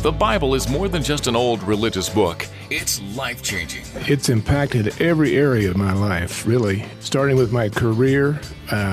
The Bible is more than just an old religious book. It's life-changing. It's impacted every area of my life, really, starting with my career,